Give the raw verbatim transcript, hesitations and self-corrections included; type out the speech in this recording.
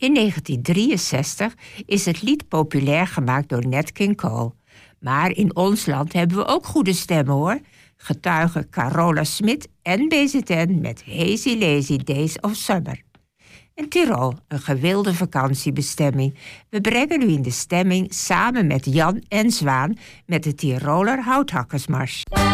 In negentien drieënzestig is het lied populair gemaakt door Nat King Cole. Maar in ons land hebben we ook goede stemmen, hoor. Getuigen Carola Smit en B Z N met Hazy Lazy Days of Summer. In Tirol, een gewilde vakantiebestemming. We brengen u in de stemming samen met Jan en Zwaan met de Tiroler Houthakkersmars.